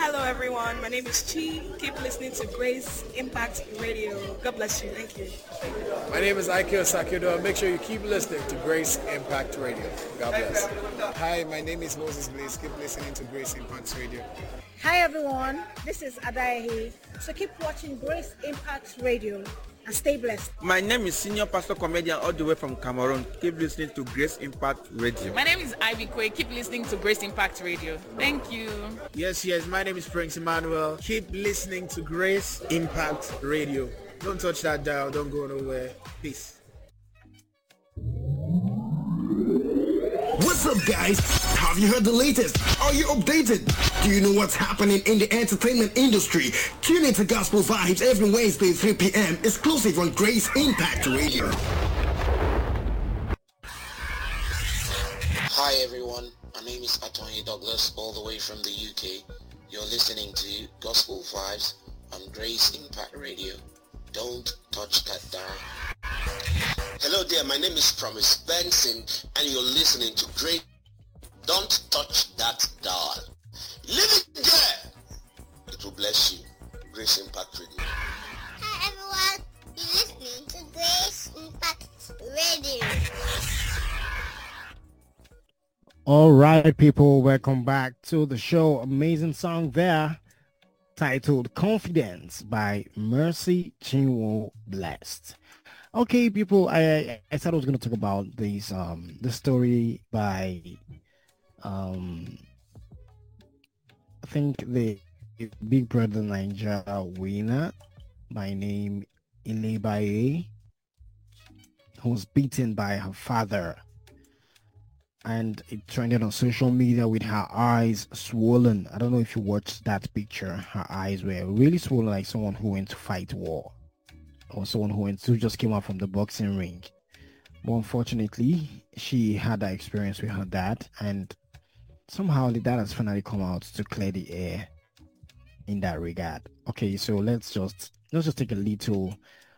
Hello, everyone. My name is Chi. Keep listening to Grace Impact Radio. God bless you. Thank you. My name is Aikio Sakido. Make sure you keep listening to Grace Impact Radio. God bless. Hi, my name is Moses Blaze. Keep listening to Grace Impact Radio. Hi everyone, this is Adaehi. So keep watching Grace Impact Radio and stay blessed. My name is Senior Pastor Comedian all the way from Cameroon. Keep listening to Grace Impact Radio. My name is Ivy Kwe. Keep listening to Grace Impact Radio. Thank you. Yes, my name is Prince Emmanuel. Keep listening to Grace Impact Radio. Don't touch that dial. Don't go nowhere. Peace. What's up, guys? Have you heard the latest? Are you updated? Do you know what's happening in the entertainment industry? Tune into Gospel Vibes every Wednesday 3 p.m. exclusive on Grace Impact Radio. Hi everyone, my name is Atony Douglas, all the way from the UK. You're listening to Gospel Vibes on Grace Impact Radio. Don't touch that dial. Hello there, my name is Promise Benson, and you're listening to Grace. Don't touch that dial. Leave it there. It will bless you. Grace Impact Radio. Hi everyone, you're listening to Grace Impact Radio. All right, people, welcome back to the show. Amazing song there, titled Confidence by Mercy Chinwo Blessed. Okay, people, I said I was going to talk about this the story by I think the Big Brother Nigeria winner by name Ilebaye, who was beaten by her father, and it trended on social media with her eyes swollen. I don't know if you watched that picture. Her eyes were really swollen, like someone who went to fight war, or someone who just came out from the boxing ring. But unfortunately, she had that experience with her dad, and somehow the dad has finally come out to clear the air in that regard. Okay, so let's just take a little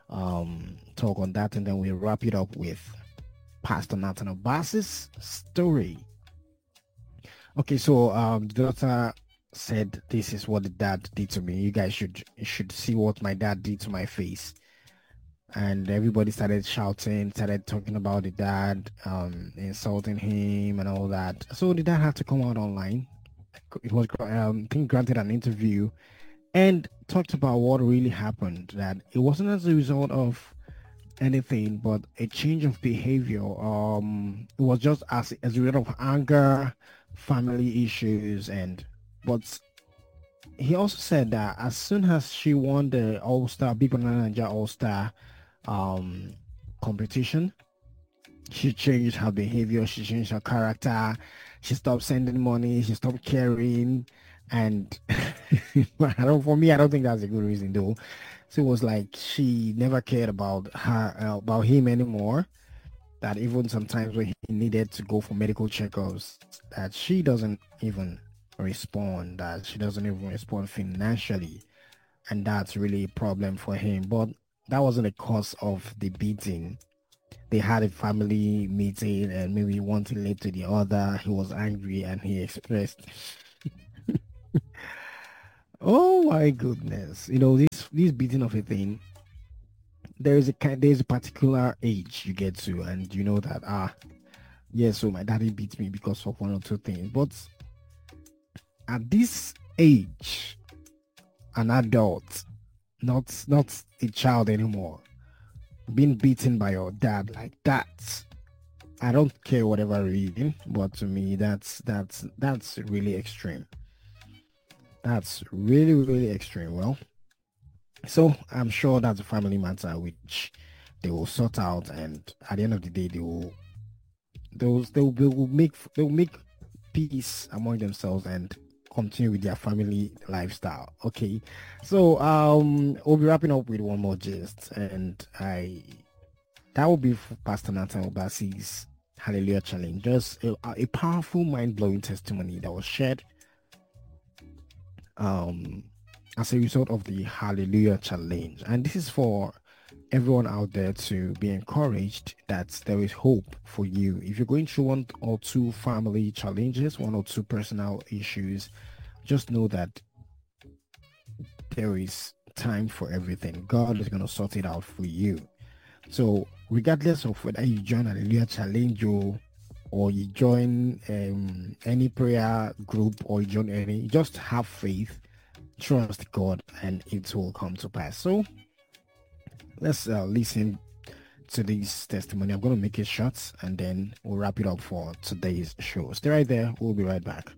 talk on that, and then we'll wrap it up with Pastor Nathan Abbas's story. Okay, so the daughter said, "This is what the dad did to me. You guys should see what my dad did to my face." And everybody started shouting, started talking about the dad, insulting him and all that. So the dad had to come out online. It was, I think, granted an interview and talked about what really happened, that it wasn't as a result of anything but a change of behavior. It was just as a result of anger, family issues, but he also said that as soon as she won the All-Star, Big Banana Ninja All-Star competition, she changed her behavior, she changed her character, she stopped sending money, she stopped caring, and for me, I don't think that's a good reason though. So it was like she never cared about him anymore, that even sometimes when he needed to go for medical checkups, that she doesn't even respond, that she doesn't even respond financially, and that's really a problem for him. But that wasn't the cause of the beating. They had a family meeting, and maybe one thing led to the other. He was angry and he expressed oh my goodness, this beating of a thing, there's a particular age you get to, and you know that so my daddy beat me because of one or two things. But at this age, an adult, not a child anymore, being beaten by your dad like that, I don't care whatever reason, but to me that's really extreme. That's really, really extreme. Well, so I'm sure that's a family matter which they will sort out, and at the end of the day they will make peace among themselves and continue with their family lifestyle. Okay, so we'll be wrapping up with one more gist, and that will be for Pastor Nathan Obasi's Hallelujah Challenge. Just a powerful, mind-blowing testimony that was shared as a result of the Hallelujah Challenge. And this is for everyone out there to be encouraged that there is hope for you. If you're going through one or two family challenges, one or two personal issues, just know that there is time for everything. God is going to sort it out for you. So regardless of whether you join Hallelujah Challenge or you join any prayer group or you join any, just have faith, trust God, and it will come to pass. So let's listen to this testimony. I'm going to make it short and then we'll wrap it up for today's show. Stay right there. We'll be right back.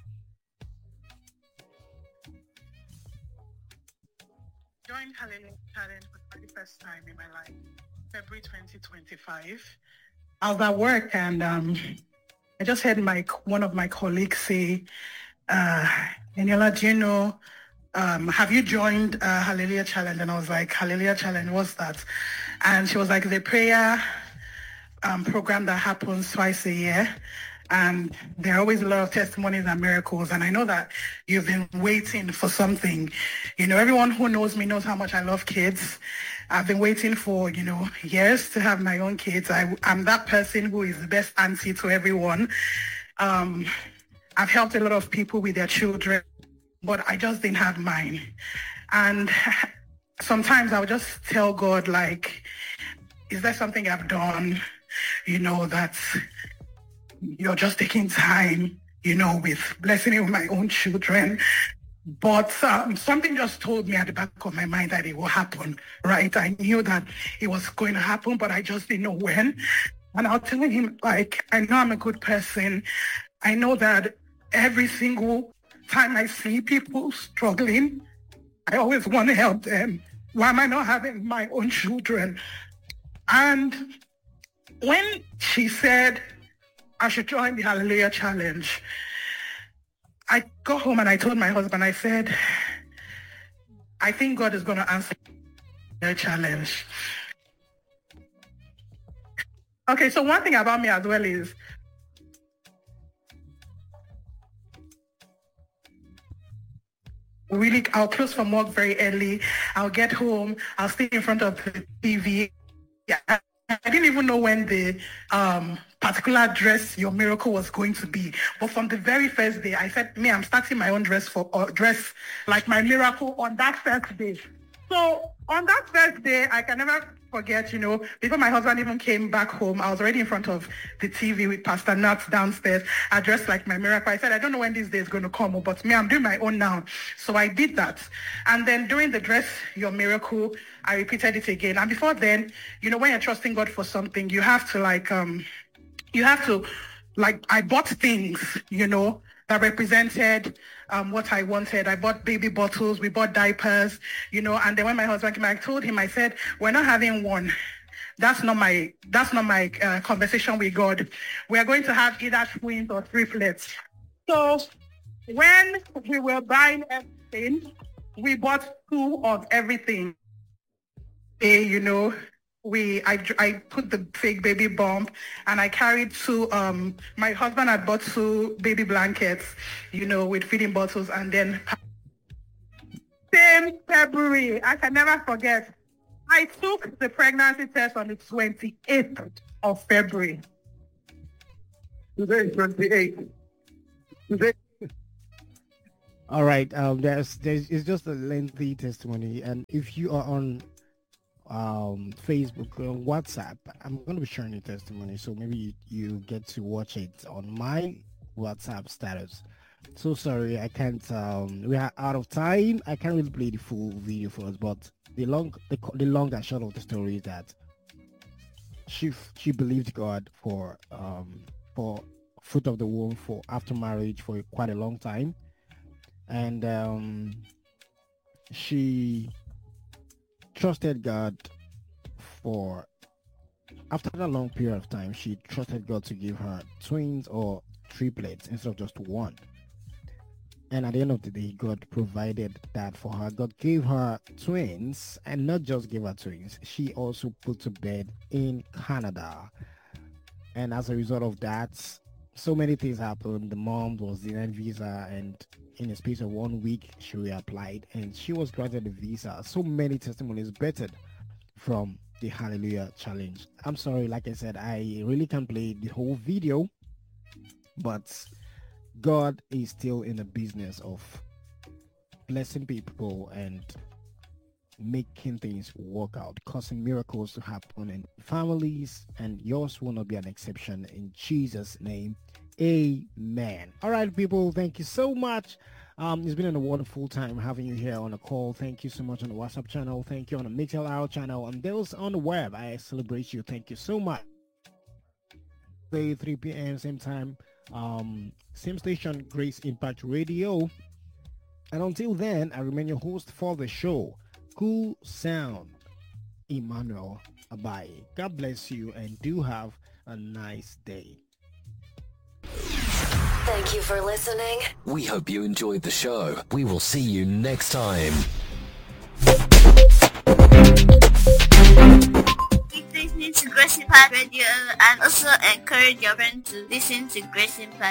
Joined Hallelujah Challenge for the first time in my life, February 2025. I was at work and I just heard one of my colleagues say, Daniela, do you know, have you joined Hallelujah Challenge? And I was like, Hallelujah Challenge, what's that? And she was like, the prayer program that happens twice a year. And there are always a lot of testimonies and miracles. And I know that you've been waiting for something. You know, everyone who knows me knows how much I love kids. I've been waiting for, years to have my own kids. I'm that person who is the best auntie to everyone. I've helped a lot of people with their children, but I just didn't have mine. And sometimes I would just tell God, like, is there something I've done, that you're just taking time, with blessing me with my own children. But something just told me at the back of my mind that it will happen, right? I knew that it was going to happen, but I just didn't know when. And I'll tell him, like, I know I'm a good person. I know that every single time I see people struggling, I always want to help them. Why am I not having my own children? And when she said I should join the Hallelujah Challenge, I got home and I told my husband, I said, I think God is going to answer the challenge. Okay, so one thing about me as well is really, I'll close from work very early. I'll get home. I'll stay in front of the TV. Yeah, I didn't even know when the particular dress Your Miracle was going to be. But from the very first day, I said, I'm starting my own dress like my miracle on that first day. So on that first day, I can never forget, before my husband even came back home, I was already in front of the TV with Pastor Nat downstairs. I dressed like my miracle. I said, I don't know when this day is going to come, but I'm doing my own now. So I did that. And then during the dress Your Miracle, I repeated it again. And before then, when you're trusting God for something, you have to I bought things, that represented what I wanted. I bought baby bottles, we bought diapers, and then when my husband came, I told him, I said, we're not having one. That's not my conversation with God. We are going to have either twins or triplets. So when we were buying everything, we bought 2 of everything. I put the fake baby bump and I carried 2, my husband had bought 2 baby blankets, with feeding bottles. And then same February, I can never forget, I took the pregnancy test on the 28th of February. Today is 28th. Today. All right. It's just a lengthy testimony. And if you are on Facebook or WhatsApp, I'm going to be sharing the testimony, so maybe you get to watch it on my WhatsApp status. So sorry, I can't, we are out of time. I can't really play the full video for us, but the long and short of the story is that she believed God for fruit of the womb for after marriage for quite a long time, and she trusted God for, after a long period of time, she trusted God to give her twins or triplets instead of just one. And at the end of the day, God provided that for her. God gave her twins, and not just gave her twins, she also put to bed in Canada. And as a result of that, so many things happened. The mom was denied visa, and in a space of 1 week, she reapplied and she was granted a visa. So many testimonies bettered from the Hallelujah Challenge. I'm sorry, like I said, I really can't play the whole video, but God is still in the business of blessing people and making things work out, causing miracles to happen in families, and yours will not be an exception in Jesus' name. Amen. All right, people, thank you so much. It's been a wonderful time having you here on the call. Thank you so much on the WhatsApp channel. Thank you on the MixLR channel, and those on the web. I celebrate you. Thank you so much. 3 p.m. same time, same station, Grace Impact Radio. And until then, I remain your host for the show, Cool Sound, Emmanuel Abaye. God bless you and do have a nice day. Thank you for listening. We hope you enjoyed the show. We will see you next time. Keep listening to Grace Impact Radio and also encourage your friends to listen to Grace Impact.